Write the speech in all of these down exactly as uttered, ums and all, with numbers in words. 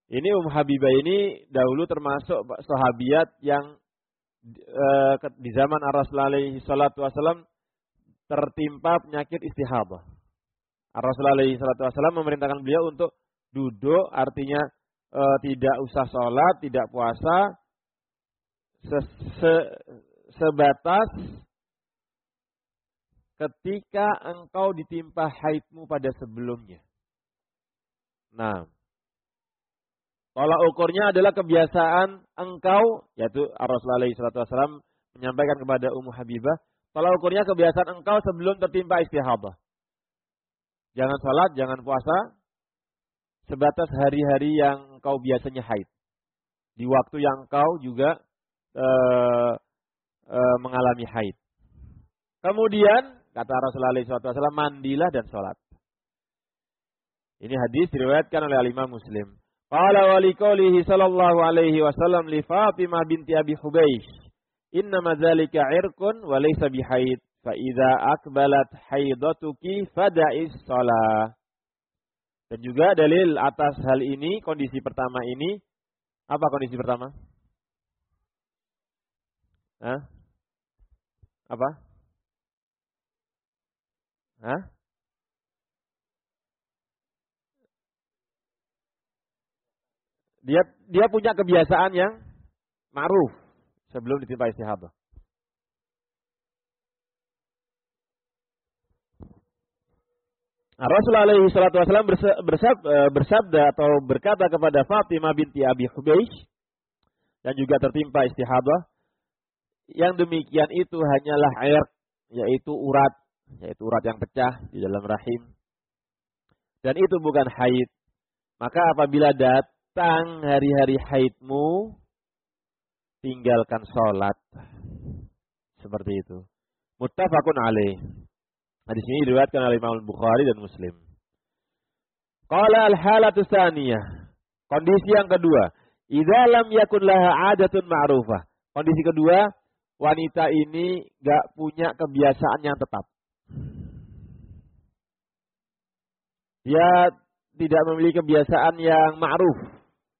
Ini Ummu Habibah ini dahulu termasuk sahabiat yang uh, di zaman Ar-Rasul alaihi salatu wasallam tertimpa penyakit istihadah. Ar-Rasul alaihi salatu wasallam memerintahkan beliau untuk duduk, artinya uh, tidak usah sholat, tidak puasa, se -se sebatas ketika engkau ditimpa haidmu pada sebelumnya. Nah, tolak ukurnya adalah kebiasaan engkau, yaitu Rasulullah shallallahu alaihi wasallam menyampaikan kepada Ummu Habibah, tolak ukurnya kebiasaan engkau sebelum tertimpa istihadah. Jangan sholat, jangan puasa, sebatas hari-hari yang engkau biasanya haid. Di waktu yang engkau juga uh, uh, mengalami haid. Kemudian, kata Rasulullah shallallahu alaihi wasallam, mandilah dan sholat. Ini hadis diriwayatkan oleh Imam Muslim. Qala wa liqaulihi sallallahu alaihi wasallam li Fatimah binti Abi Hubaysh, "Inna madzalika 'irqun wa laysa bihaid, fa idza aqbalat haidatuki fada'is shalah." Dan juga dalil atas hal ini, kondisi pertama ini, apa kondisi pertama? Hah? Apa? Hah? Dia dia punya kebiasaan yang ma'ruf sebelum ditimpa istihadah. Nah, Rasulullah alaihi salatu wasallam bersabda, bersabda atau berkata kepada Fatimah binti Abi Hubaysh yang juga tertimpa istihadah, yang demikian itu hanyalah air, yaitu urat, yaitu urat yang pecah di dalam rahim. Dan itu bukan haid. Maka apabila datang hari-hari haidmu, tinggalkan sholat. Seperti itu. Muttafaqun alaih. Hadis ini diriwayatkan oleh Imam Bukhari dan Muslim. Qala al-halatu tsaniyah. Kondisi yang kedua, idza lam yakun laha 'adatun ma'rufah. Kondisi kedua, wanita ini enggak punya kebiasaan yang tetap. Dia tidak memiliki kebiasaan yang ma'ruf.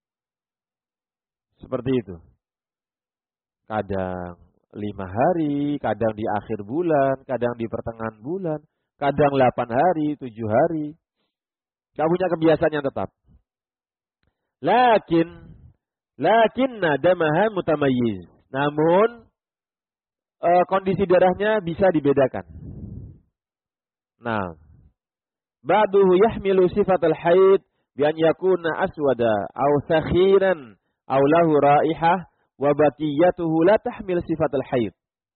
Seperti itu. Kadang lima hari, kadang di akhir bulan, kadang di pertengahan bulan, kadang delapan hari, tujuh hari. Gak punya kebiasaan yang tetap. Lakin, lakinna damaha mutamayyiz. Namun, e, kondisi darahnya bisa dibedakan. Nah, ba'duhu yahmilu sifatal haid bi an yakuna aswada aw sakhiran aw lahu raihah wa baqiyatuhu la tahmil sifatal haid.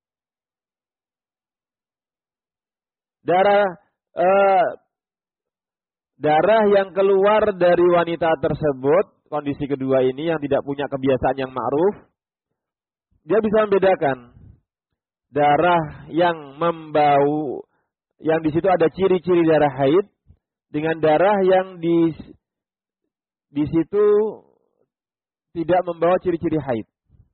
Darah uh, darah yang keluar dari wanita tersebut, kondisi kedua ini yang tidak punya kebiasaan yang ma'ruf, dia bisa membedakan darah yang membau, yang di situ ada ciri-ciri darah haid, dengan darah yang di di situ tidak membawa ciri-ciri haid.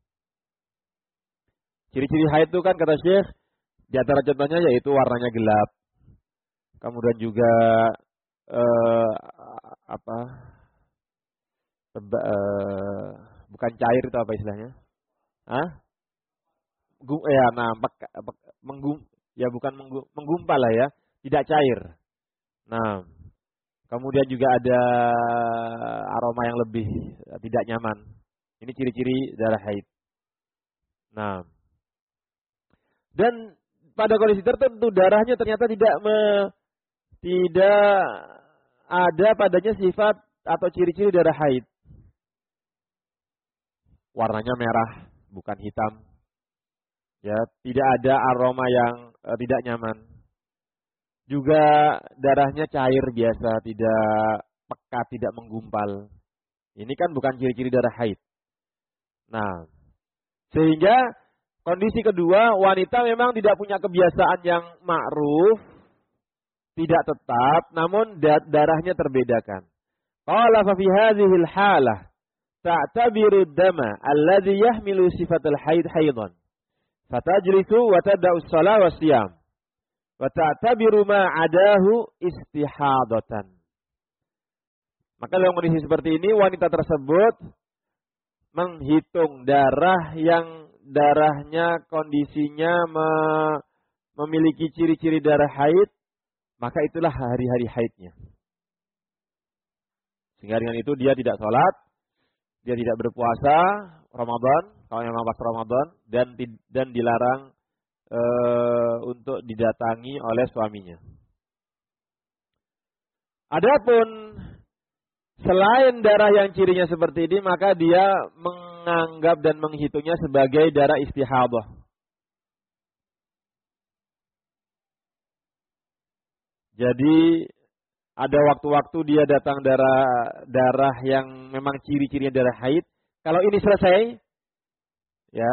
Ciri-ciri haid itu kan kata Syekh, di antara contohnya yaitu warnanya gelap. Kemudian juga eh, apa? Teba, eh, bukan cair itu apa istilahnya? Hah? Gum, ya nampak menggum, ya bukan menggum, menggumpal lah ya, tidak cair. Nah, kemudian juga ada aroma yang lebih tidak nyaman. Ini ciri-ciri darah haid. Nah, dan pada kondisi tertentu darahnya ternyata tidak me, tidak ada padanya sifat atau ciri-ciri darah haid. Warnanya merah, bukan hitam. Ya, tidak ada aroma yang uh, tidak nyaman. Juga darahnya cair biasa, tidak pekat, tidak menggumpal. Ini kan bukan ciri-ciri darah haid. Nah, sehingga kondisi kedua, wanita memang tidak punya kebiasaan yang ma'ruf, tidak tetap, namun darahnya terbedakan. Qala fa fi hadhihi al-halah ta'tabiru ad-dama alladhi yahmilu sifatal haid haidan. Fatajlisu wa tad'u as-shalah wa siyam. Wa ta'tabiru ma 'adahu istihadatan. Maka dalam kondisi seperti ini wanita tersebut menghitung darah yang darahnya kondisinya me memiliki ciri-ciri darah haid, maka itulah hari-hari haidnya. Sehingga dengan itu dia tidak sholat, dia tidak berpuasa Ramadan, kalau memang pas Ramadan, dan dan dilarang e, untuk didatangi oleh suaminya. Adapun selain darah yang cirinya seperti ini, maka dia menganggap dan menghitungnya sebagai darah istihadah. Jadi ada waktu-waktu dia datang darah darah yang memang ciri-cirinya darah haid. Kalau ini selesai, ya,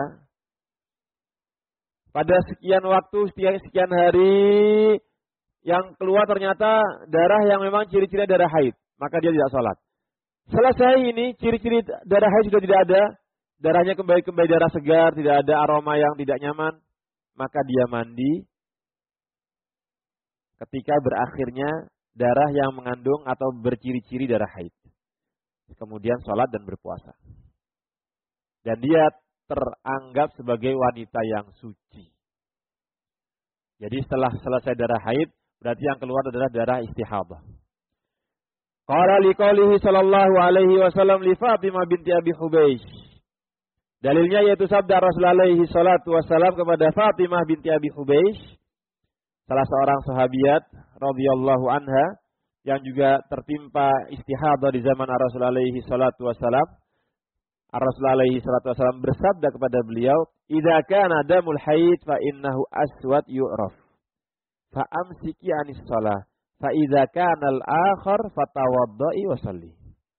pada sekian waktu, sekian, sekian hari yang keluar ternyata darah yang memang ciri-cirinya darah haid, maka dia tidak sholat. Selesai ini, ciri-ciri darah haid sudah tidak ada, darahnya kembali-kembali darah segar, tidak ada aroma yang tidak nyaman, maka dia mandi ketika berakhirnya darah yang mengandung atau berciri-ciri darah haid. Kemudian sholat dan berpuasa. Dan dia teranggap sebagai wanita yang suci. Jadi setelah selesai darah haid, berarti yang keluar adalah darah istihadah. Qala liqaulihi sallallahu alaihi wasallam li Fatimah binti Abi Hubeish. Dalilnya yaitu sabda Rasulullah alaihi salatu wasallam kepada Fatimah binti Abi Hubeish, salah seorang sahabiat radhiyallahu anha yang juga tertimpa istihadah di zaman Rasulullah alaihi salatu wasallam. Rasulullah alaihi salatu wasallam bersabda kepada beliau, "Idza kana damul haid fa innahu aswad yu'raf. Fa amsiki 'anis shalah. Fa idza kana al-akhar fatawadda'i wa shalli."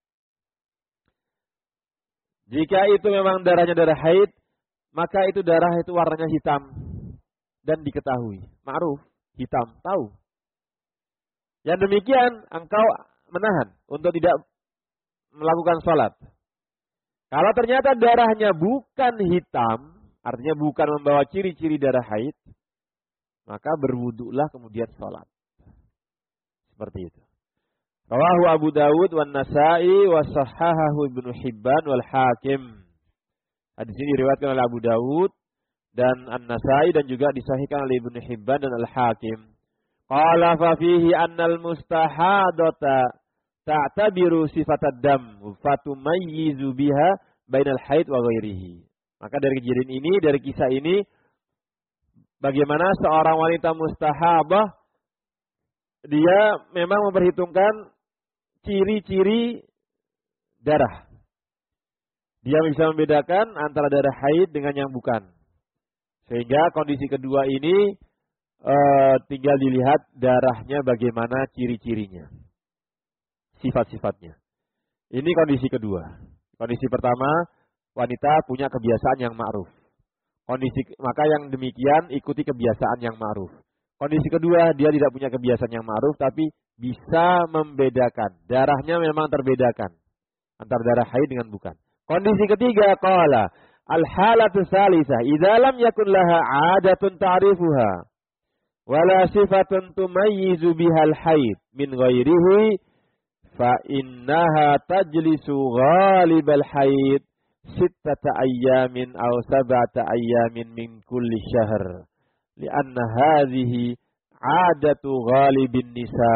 Jika itu memang darahnya darah haid, maka itu darah itu warnanya hitam dan diketahui, ma'ruf, hitam, tahu. Yang demikian engkau menahan untuk tidak melakukan salat. Kalau ternyata darahnya bukan hitam, artinya bukan membawa ciri-ciri darah haid, maka berwudulah kemudian sholat. Seperti itu. Rawahu Abu Dawud wan Nasa'i wa sahahahu Ibnu Hibban wal Hakim. Hadis ini diriwayatkan oleh Abu Dawud dan An-Nasa'i dan juga disahihkan oleh Ibnu Hibban dan Al-Hakim. Qala fa fihi annal mustahadata ta'tabiru sifatad dam fatumayyizu biha bainal haid wa ghairihi. Maka dari kejadian ini, dari kisah ini, bagaimana seorang wanita mustahabah dia memang memperhitungkan ciri-ciri darah. Dia bisa membedakan antara darah haid dengan yang bukan. Sehingga kondisi kedua ini e, tinggal dilihat darahnya bagaimana ciri-cirinya, sifat-sifatnya. Ini kondisi kedua. Kondisi pertama, wanita punya kebiasaan yang ma'ruf. Kondisi maka yang demikian ikuti kebiasaan yang ma'ruf. Kondisi kedua, dia tidak punya kebiasaan yang ma'ruf tapi bisa membedakan. Darahnya memang terbedakan antara darah haid dengan bukan. Kondisi ketiga, qala al-halatu tsalisah idza lam yakun laha 'adatun ta'rifuha wala sifatun tumayyizu bihal haid min ghairihi fa innaha tajlisu ghalibal haid sittata ayyamin aw sab'ata ayyamin min kulli syahr li'anna hadhihi 'adatu ghalibin nisa.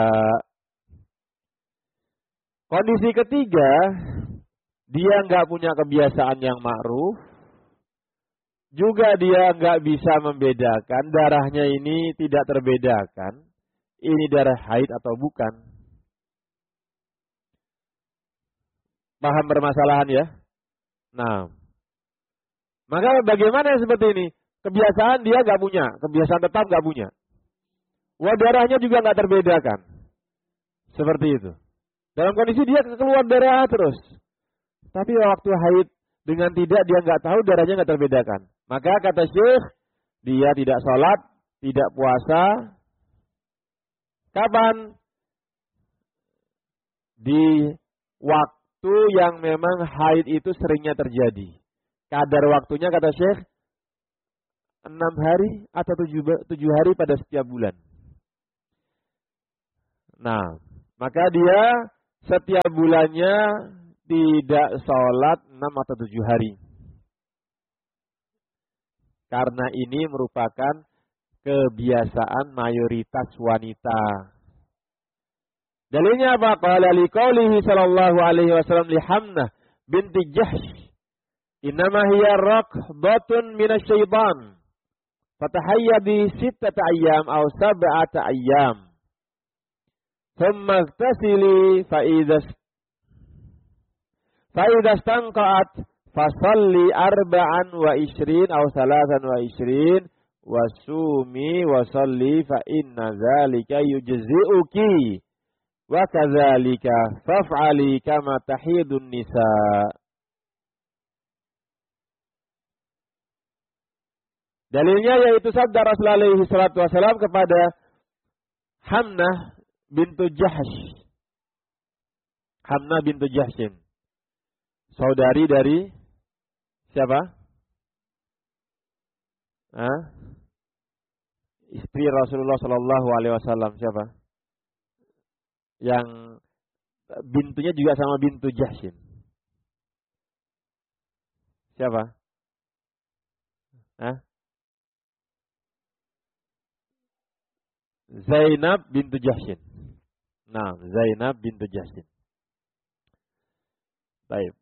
Kondisi ketiga, dia enggak punya kebiasaan yang ma'ruf, juga dia enggak bisa membedakan, darahnya ini tidak terbedakan, ini darah haid atau bukan. Paham permasalahan ya? Nah, maka bagaimana yang seperti ini? Kebiasaan dia nggak punya, kebiasaan tetap nggak punya. Wah, darahnya juga nggak terbedakan. Seperti itu. Dalam kondisi dia keluar darah terus. Tapi waktu haid dengan tidak dia nggak tahu, darahnya nggak terbedakan. Maka kata Syekh, dia tidak sholat, tidak puasa. Kapan? Di waktu yang memang haid itu seringnya terjadi. Kadar waktunya kata Syekh enam hari atau tujuh, tujuh hari pada setiap bulan. Nah, maka dia setiap bulannya tidak sholat enam atau tujuh hari. Karena ini merupakan kebiasaan mayoritas wanita. Dalilnya apa? Qala liqaulihi sallallahu alaihi wasallam li Hamnah binti Jahsh, "Innama hiya raqdatun minasyaitan. Fatahayyadi sittata ayyam aw sab'ata ayyam. Thumma ightasili fa idza fa idza stanqa'at fasalli arba'an wa ishrin aw thalathan wa ishrin wasumi wa salli fa inna dzalika yujzi'uki. Wa kadzalika faf'ali kama tahidun nisa." Dalilnya yaitu sabda Rasulullah alaihi salatu wasallam kepada Hamnah bintu Jahsh. Hamnah bintu Jahshin. Saudari dari siapa? Hah? Istri Rasulullah sallallahu alaihi wasallam siapa? Yang bintunya juga sama bintu Jahshin. Siapa? Hah? Zainab bintu Jahshin. Nah, Zainab bintu Jahshin. Baik.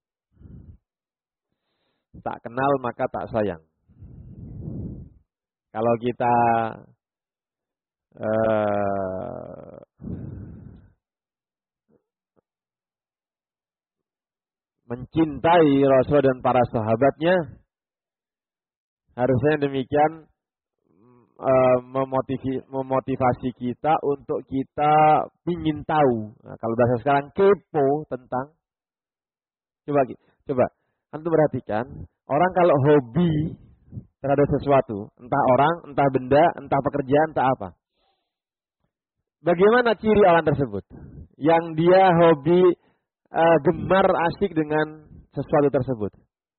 Tak kenal maka tak sayang. Kalau kita uh, mencintai Rasul dan para sahabatnya, harusnya demikian Memotivasi, memotivasi kita untuk kita ingin tahu. Nah, kalau bahasa sekarang kepo tentang. Coba, coba, antum perhatikan orang kalau hobi terhadap sesuatu, entah orang, entah benda, entah pekerjaan, entah apa. Bagaimana ciri orang tersebut yang dia hobi uh, gemar asik dengan sesuatu tersebut?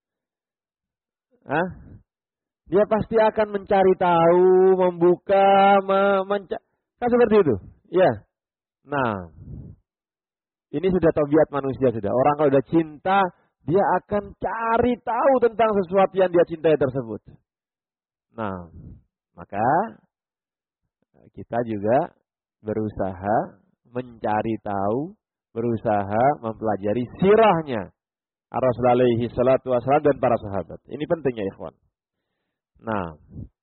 Hah? Dia pasti akan mencari tahu, membuka, menca- kan seperti itu. Ya. Nah, ini sudah tabiat manusia sudah. Orang kalau sudah cinta, dia akan cari tahu tentang sesuatu yang dia cintai tersebut. Nah, maka kita juga berusaha mencari tahu, berusaha mempelajari sirahnya Rasulullah alaihi salatu wasallam dan para sahabat. Ini pentingnya, ikhwan. Nah,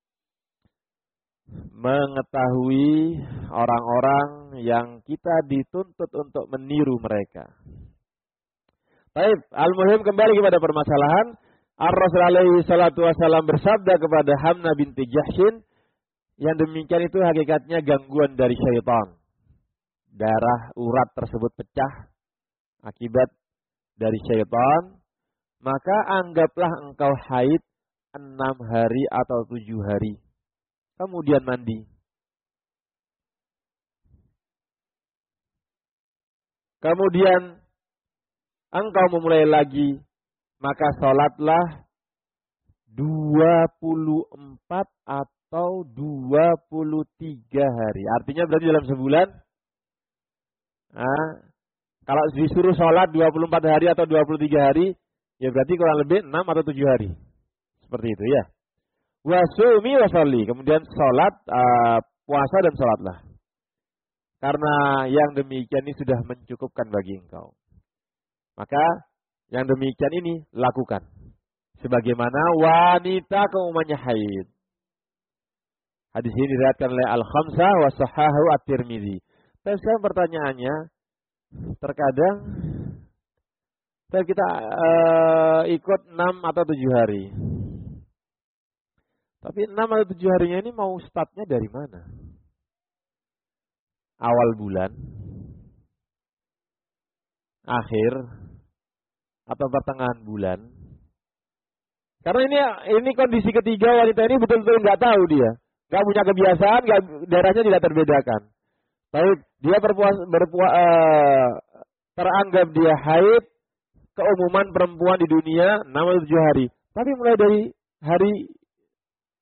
mengetahui orang-orang yang kita dituntut untuk meniru mereka. Baik, al-muhim kembali kepada permasalahan. Ar-Rasul alaihi salatu wasallam bersabda kepada Hamnah binti Jahshin, yang demikian itu hakikatnya gangguan dari syaitan. Darah urat tersebut pecah akibat dari syaitan, maka anggaplah engkau haid enam hari atau tujuh hari. Kemudian mandi. Kemudian engkau memulai lagi, maka sholatlah dua puluh empat atau dua puluh tiga hari. Artinya berarti dalam sebulan. Nah, kalau disuruh sholat dua puluh empat hari atau dua puluh tiga hari, ya berarti kurang lebih enam atau tujuh hari. Seperti itu ya. Wasumi wasalli. Kemudian sholat, uh, puasa dan sholatlah. Karena yang demikian ini sudah mencukupkan bagi engkau. Maka yang demikian ini lakukan. Sebagaimana wanita keumumannya haid. Hadis ini diriwayatkan oleh Al-Khamsah wa sahahu At-Tirmidzi. Tapi sekarang pertanyaannya, terkadang kita uh, ikut enam atau tujuh hari. Tapi enam atau tujuh harinya ini mau startnya dari mana? Awal bulan, akhir, atau pertengahan bulan? Karena ini ini kondisi ketiga wanita ini betul-betul nggak tahu dia, nggak punya kebiasaan, nggak, daerahnya tidak terbedakan. Baik, dia berpuas, berpuas, uh, teranggap dia haid, keumuman perempuan di dunia enam atau tujuh hari. Tapi mulai dari hari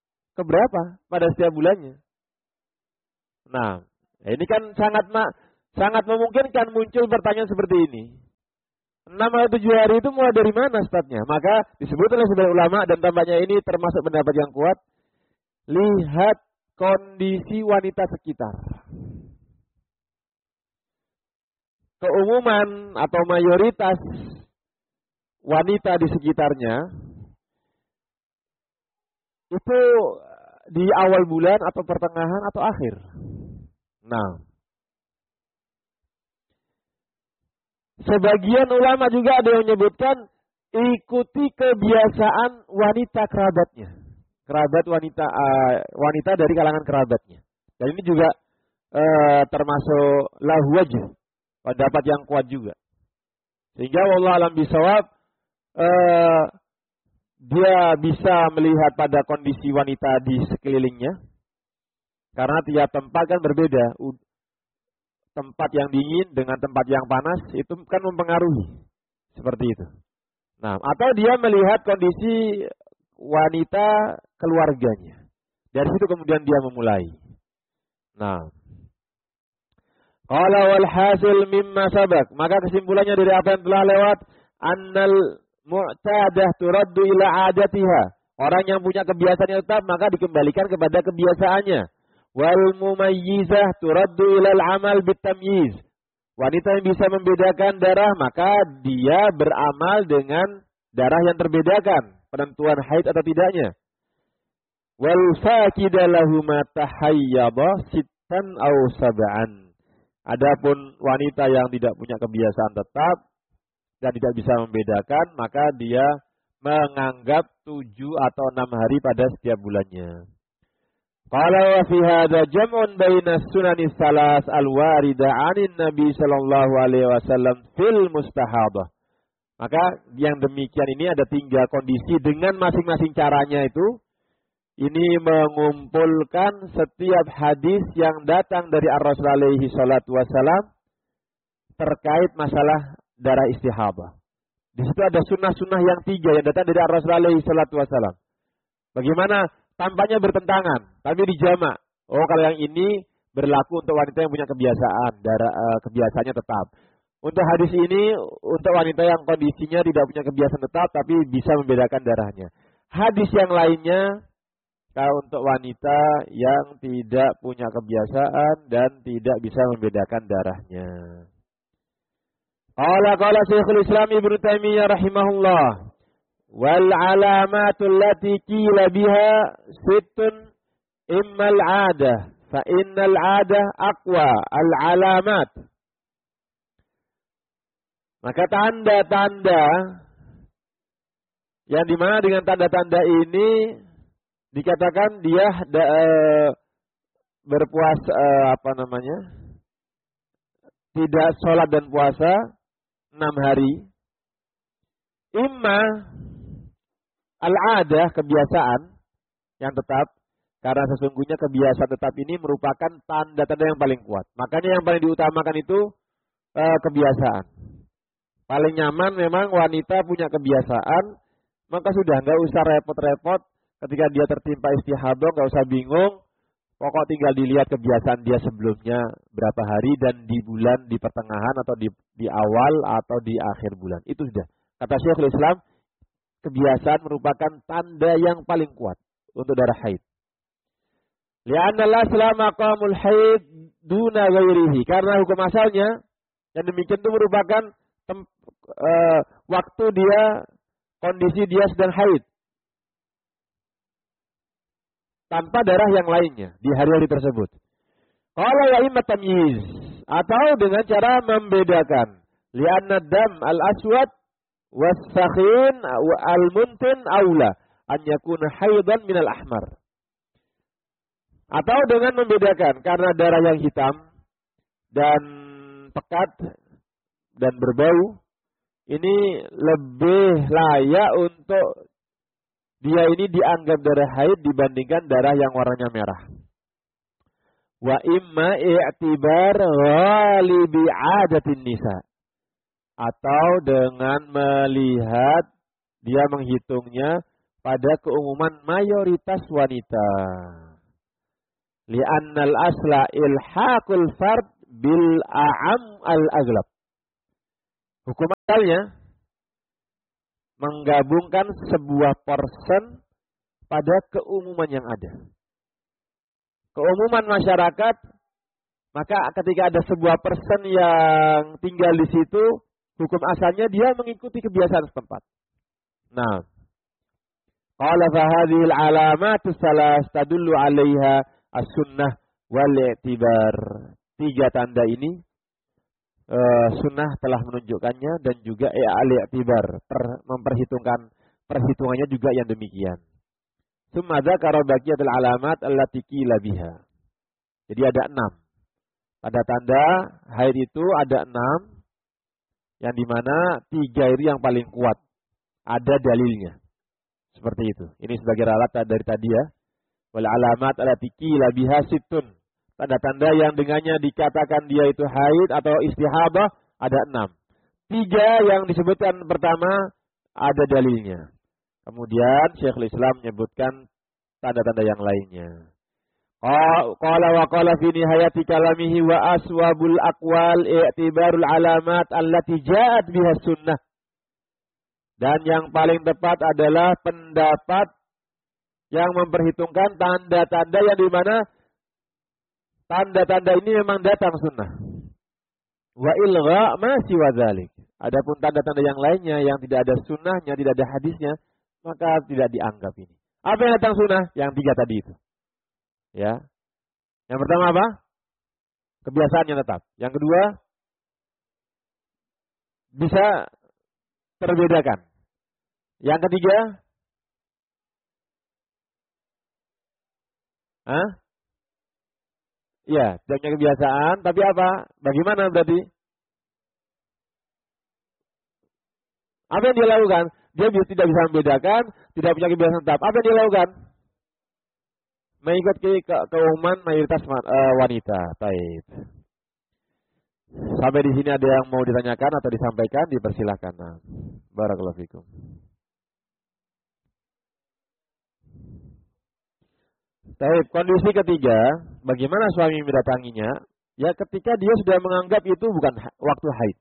keberapa pada setiap bulannya? Nah, ini kan sangat mak, sangat memungkinkan muncul pertanyaan seperti ini. Enam atau tujuh hari itu mulai dari mana startnya? Maka disebut oleh sebagian ulama dan tampaknya ini termasuk pendapat yang kuat. Lihat kondisi wanita sekitar. Keumuman atau mayoritas wanita di sekitarnya itu di awal bulan atau pertengahan atau akhir. Nah, sebagian ulama juga ada yang menyebutkan ikuti kebiasaan wanita kerabatnya, kerabat wanita uh, wanita dari kalangan kerabatnya. Dan ini juga uh, termasuk lahu wajh, pendapat yang kuat juga. Sehingga wallahu alam bisawab uh, dia bisa melihat pada kondisi wanita di sekelilingnya. Karena tiap tempat kan berbeda. Tempat yang dingin dengan tempat yang panas itu kan mempengaruhi. Seperti itu. Nah, atau dia melihat kondisi wanita keluarganya. Dari situ kemudian dia memulai. Nah. Qala wal hasil mimma sabak. Maka kesimpulannya dari apa yang telah lewat, annal mu'tadah turaddu ila adatiha. Orang yang punya kebiasaan yang tetap maka dikembalikan kepada kebiasaannya. Wal mumayyizah turaddu ilal amal bitamyiz. Wanita yang bisa membedakan darah maka dia beramal dengan darah yang terbedakan, penentuan haid atau tidaknya. Wal fakida lahuma tahayyaba sittan aw sab'an. Adapun wanita yang tidak punya kebiasaan tetap dan tidak bisa membedakan maka dia menganggap tujuh atau enam hari pada setiap bulannya. Qala wa fi hadza jam'un baina sunanis salas al-warida 'anin Nabi sallallahu alaihi wasallam fil mustahadah. Maka yang demikian ini ada tiga kondisi dengan masing-masing caranya itu. Ini mengumpulkan setiap hadis yang datang dari Ar-Rasul alaihi salatu wasallam terkait masalah darah istihadah. Di situ ada sunnah-sunnah yang tiga yang datang dari Ar-Rasul alaihi salatu wasallam. Bagaimana? Tampaknya bertentangan, tapi dijamak. Oh, kalau yang ini berlaku untuk wanita yang punya kebiasaan, darah uh, kebiasaannya tetap. Untuk hadis ini, untuk wanita yang kondisinya tidak punya kebiasaan tetap, tapi bisa membedakan darahnya. Hadis yang lainnya, kalau untuk wanita yang tidak punya kebiasaan dan tidak bisa membedakan darahnya. Qala qala Syekhul Islam Ibnu Taimiyah rahimahullah. Wal alamatul lati qila biha sittun immal 'adah fa innal 'adah aqwa al alamat. Maka tanda-tanda yang dimana dengan tanda-tanda ini dikatakan dia da, uh, berpuasa uh, apa namanya tidak sholat dan puasa enam hari. Imma al-adah, kebiasaan yang tetap. Karena sesungguhnya kebiasaan tetap ini merupakan tanda-tanda yang paling kuat. Makanya yang paling diutamakan itu uh, kebiasaan. Paling nyaman memang wanita punya kebiasaan. Maka sudah, nggak usah repot-repot. Ketika dia tertimpa istihadah, nggak usah bingung. Pokok tinggal dilihat kebiasaan dia sebelumnya berapa hari. Dan di bulan, di pertengahan atau di, di awal atau di akhir bulan. Itu sudah. Kata Syekhul Islam, kebiasaan merupakan tanda yang paling kuat untuk darah haid. Li'anna al-asla maqamul haid duna ghairihi. Karena hukum asalnya, dan demikian itu merupakan tem, uh, waktu dia, kondisi dia sedang haid. Tanpa darah yang lainnya di hari-hari tersebut. Qala ya imma tamyiz. Atau dengan cara membedakan. Li'anna dam al-aswad was-sakhin al-muntin aula an yakuna haidan minal ahmar. Atau dengan membedakan karena darah yang hitam dan pekat dan berbau ini lebih layak untuk dia ini dianggap darah haid dibandingkan darah yang warnanya merah. Wa imma i'tibar ghalibi 'adatin nisa. Atau dengan melihat dia menghitungnya pada keumuman mayoritas wanita. Li'annal asla ilhaqul fard bil a'am al-aghlab. Hukum asalnya menggabungkan sebuah person pada keumuman yang ada. Keumuman masyarakat, maka ketika ada sebuah person yang tinggal di situ, hukum asalnya dia mengikuti kebiasaan setempat. Nah, qala fa hadhihi al-alamatu salas tadullu 'alaiha as-sunnah wal i'tibar. Tiga tanda ini uh, sunnah telah menunjukkannya dan juga i'tibar, memperhitungkan perhitungannya juga yang demikian. Tsumma dzakara baqiyatul alamat allati qila biha. Jadi ada enam. Tanda-tanda haid itu ada enam, yang dimana tiga itu yang paling kuat. Ada dalilnya. Seperti itu. Ini sebagai ralat dari tadi ya. Wal alamat allati qila biha sittun. Tanda-tanda yang dengannya dikatakan dia itu haid atau istihadah ada enam. Tiga yang disebutkan pertama ada dalilnya. Kemudian Syekhul Islam menyebutkan tanda-tanda yang lainnya. Qala wa qala fi nihayati kalamihi wa aswabul aqwal i'tibarul alamat allati ja'at biha sunnah. Dan yang paling tepat adalah pendapat yang memperhitungkan tanda-tanda yang di mana tanda-tanda ini memang datang sunnah. Wa ilgha ma siwa dzalik. Adapun tanda-tanda yang lainnya yang tidak ada sunnahnya, tidak ada hadisnya, maka tidak dianggap ini. Apa yang datang sunnah? Yang tiga tadi itu. Ya. Yang pertama apa? Kebiasaan yang tetap. Yang kedua, bisa terbedakan. Yang ketiga, Hah? Ya, tidak punya kebiasaan, tapi apa? Bagaimana berarti? Apa yang dia lakukan? Dia tidak bisa membedakan, tidak punya kebiasaan tetap. Apa yang dia lakukan? Mengikuti ke keumuman mayoritas uh, wanita. Baik. Sampai di sini ada yang mau ditanyakan atau disampaikan, dipersilakan. Nah, barakallahu fikum. Baik, kondisi ketiga, bagaimana suami mendatanginya? Ya, ketika dia sudah menganggap itu bukan waktu haid.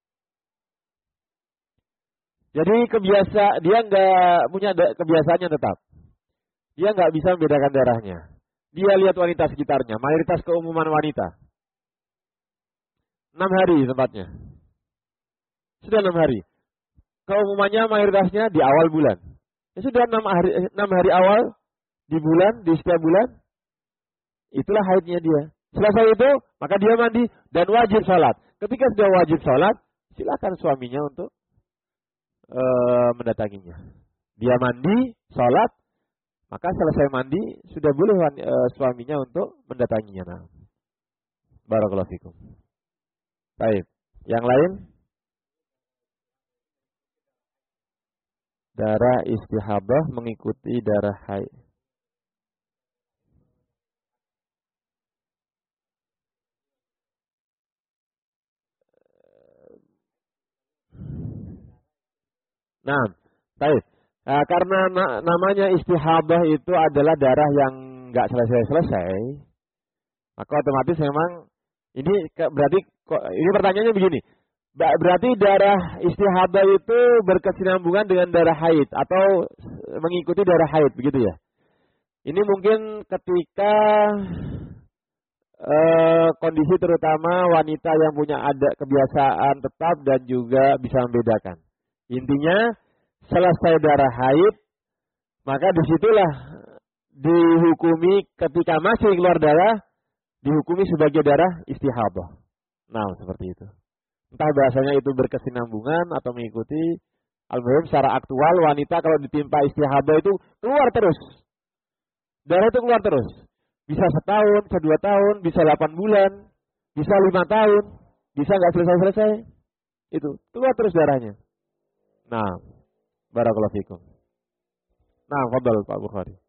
Jadi kebiasa dia nggak punya kebiasaannya tetap. Dia nggak bisa membedakan darahnya. Dia lihat wanita sekitarnya, mayoritas keumuman wanita. Enam hari tempatnya. Sudah enam hari. Keumumannya mayoritasnya di awal bulan. Ya sudah enam hari, enam hari awal di bulan, di setiap bulan. Itulah haidnya dia. Selesai itu, maka dia mandi dan wajib sholat. Ketika sudah wajib sholat, silakan suaminya untuk uh, mendatanginya. Dia mandi, sholat, maka selesai mandi sudah boleh uh, suaminya untuk mendatanginya. Nah, barakallahu fikum. Baik, yang lain? Darah istihadah mengikuti darah haid. Nah, baik. Nah, karena na namanya istihadah itu adalah darah yang nggak selesai-selesai, maka otomatis memang ini berarti ini pertanyaannya begini. Berarti darah istihadah itu berkesinambungan dengan darah haid atau mengikuti darah haid, begitu ya? Ini mungkin ketika eh, kondisi terutama wanita yang punya ada kebiasaan tetap dan juga bisa membedakan. Intinya selesai darah haid, maka disitulah dihukumi ketika masih keluar darah, dihukumi sebagai darah istihadah. Nah, seperti itu. Entah bahasanya itu berkesinambungan atau mengikuti. Al-muhim secara aktual wanita kalau ditimpa istihadah itu keluar terus. Darah itu keluar terus. Bisa setahun, bisa dua tahun, bisa delapan bulan, bisa lima tahun, bisa nggak selesai-selesai. Itu keluar terus darahnya. Nah, barakallahu fikum. Nah, fadhal Pak Bukhari.